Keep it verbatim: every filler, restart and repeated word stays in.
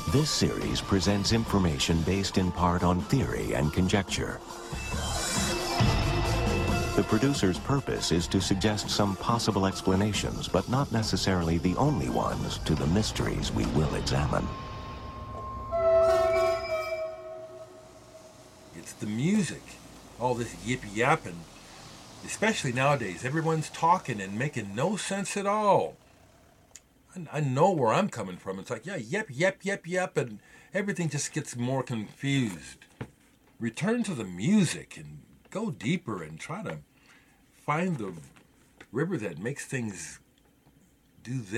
This series presents information based in part on theory and conjecture. The producer's purpose is to suggest some possible explanations, but not necessarily the only ones, to the mysteries we will examine. It's the music. All this yip-yapping. Especially nowadays, everyone's talking and making no sense at all. I, I know where I'm coming from. It's like, yeah, yep, yep, yep, yep, and everything just gets more confused. Return to the music and go deeper and try to find the river that makes things do this.